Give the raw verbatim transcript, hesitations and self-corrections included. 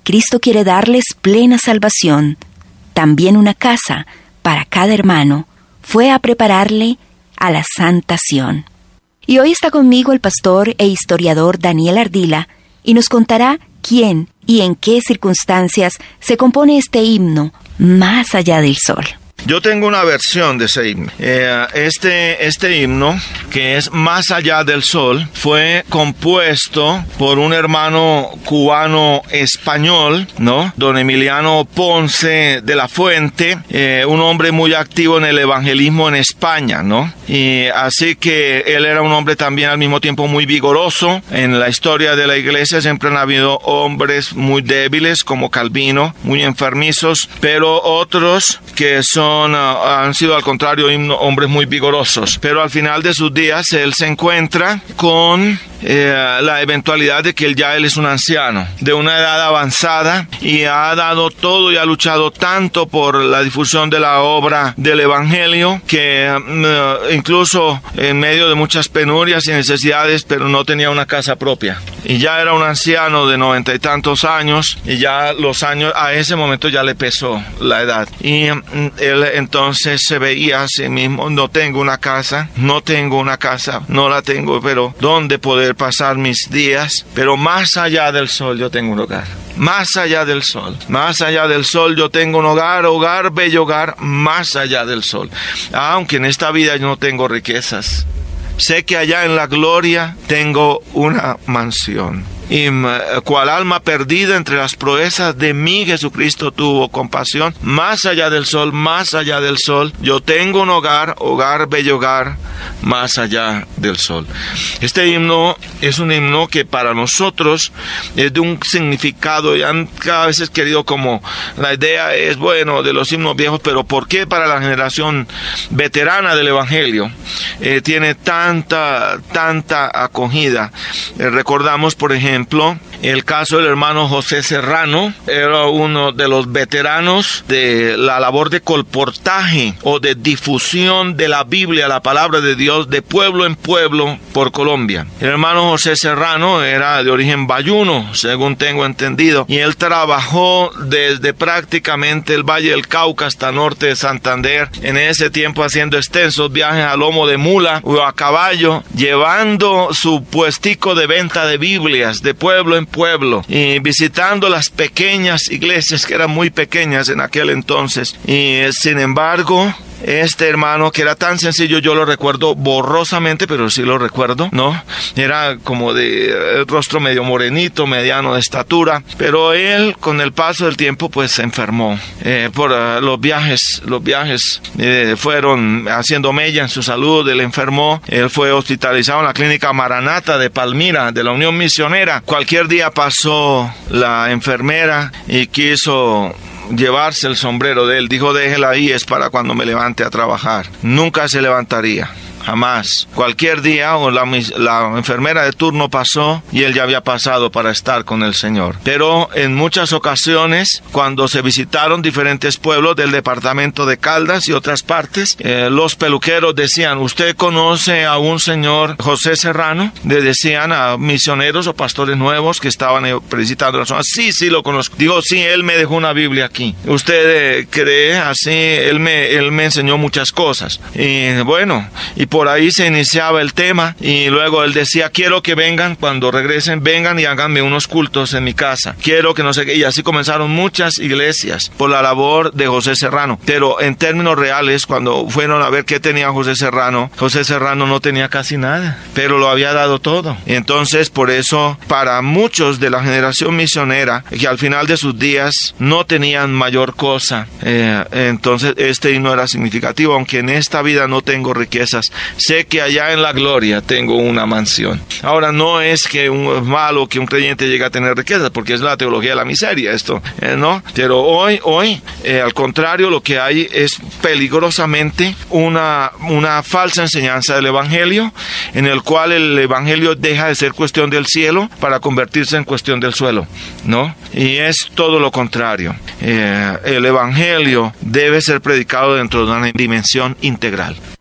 Cristo quiere darles plena salvación, también una casa para cada hermano, fue a prepararle a la Santa Sión. Y hoy está conmigo el pastor e historiador Daniel Ardila y nos contará quién y en qué circunstancias se compone este himno, Más allá del sol. Yo tengo una versión de ese himno. Eh, este, este himno, que es Más allá del sol, fue compuesto por un hermano cubano español, ¿no? Don Emiliano Ponce de la Fuente, eh, un hombre muy activo en el evangelismo en España, ¿no? Y así que él era un hombre también al mismo tiempo muy vigoroso. En la historia de la iglesia siempre han habido hombres muy débiles como Calvino, muy enfermizos, pero otros que son Son, uh, han sido al contrario hombres muy vigorosos, pero al final de sus días él se encuentra con eh, la eventualidad de que él ya él es un anciano de una edad avanzada y ha dado todo y ha luchado tanto por la difusión de la obra del evangelio que uh, incluso en medio de muchas penurias y necesidades, pero no tenía una casa propia y ya era un anciano de noventa y tantos años y ya los años a ese momento ya le pesó la edad y uh, él entonces se veía a sí mismo: no tengo una casa, no tengo una casa, no la tengo, pero ¿dónde poder pasar mis días? Pero más allá del sol yo tengo un hogar. Más allá del sol, más allá del sol yo tengo un hogar, hogar, bello hogar, más allá del sol. Aunque en esta vida yo no tengo riquezas, sé que allá en la gloria tengo una mansión. Y cual alma perdida entre las proezas de mí Jesucristo tuvo compasión. Más allá del sol, más allá del sol, yo tengo un hogar, hogar, bello hogar, más allá del sol. Este himno es un himno que para nosotros es de un significado, y han cada vez es querido como, la idea es, bueno, de los himnos viejos, pero ¿por qué para la generación veterana del Evangelio eh, tiene tanta, tanta acogida? Eh, recordamos, por ejemplo, el caso del hermano José Serrano. Era uno de los veteranos de la labor de colportaje o de difusión de la Biblia, la palabra de Dios, de pueblo en pueblo por Colombia. El hermano José Serrano era de origen bayuno, según tengo entendido, y él trabajó desde prácticamente el Valle del Cauca hasta norte de Santander, en ese tiempo haciendo extensos viajes a lomo de mula o a caballo, llevando su puestico de venta de Biblias de pueblo en pueblo y visitando las pequeñas iglesias que eran muy pequeñas en aquel entonces. Y sin embargo, este hermano, que era tan sencillo, yo lo recuerdo borrosamente, pero sí lo recuerdo, ¿no? Era como de eh, rostro medio morenito, mediano de estatura, pero él con el paso del tiempo pues se enfermó eh, por uh, los viajes, los viajes eh, fueron haciendo mella en su salud. Él enfermó, él fue hospitalizado en la clínica Maranata de Palmira, de la Unión Misionera. Cualquier día pasó la enfermera y quiso llevarse el sombrero de él. Dijo: déjela ahí, es para cuando me levante a trabajar. Nunca se levantaría. Jamás. Cualquier día o la, la enfermera de turno pasó y él ya había pasado para estar con el Señor. Pero en muchas ocasiones, cuando se visitaron diferentes pueblos del departamento de Caldas y otras partes, eh, los peluqueros decían: ¿usted conoce a un señor José Serrano? Le decían a misioneros o pastores nuevos que estaban visitando la zona. Sí, sí lo conozco. Digo, sí, él me dejó una Biblia aquí. ¿Usted eh, cree? Así, él me, él me enseñó muchas cosas. Y bueno, y por Por ahí se iniciaba el tema y luego él decía: quiero que vengan, cuando regresen, vengan y háganme unos cultos en mi casa. Quiero que no sé qué. Y así comenzaron muchas iglesias por la labor de José Serrano. Pero en términos reales, cuando fueron a ver qué tenía José Serrano, José Serrano no tenía casi nada, pero lo había dado todo. Entonces, por eso, para muchos de la generación misionera, que al final de sus días no tenían mayor cosa, eh, entonces este himno era significativo. Aunque en esta vida no tengo riquezas, sé que allá en la gloria tengo una mansión. Ahora, no es que un malo que un creyente llegue a tener riquezas, porque es la teología de la miseria esto, eh, ¿no? Pero hoy, hoy, eh, al contrario, lo que hay es peligrosamente una, una falsa enseñanza del Evangelio, en el cual el Evangelio deja de ser cuestión del cielo para convertirse en cuestión del suelo, ¿no? Y es todo lo contrario. Eh, el Evangelio debe ser predicado dentro de una dimensión integral.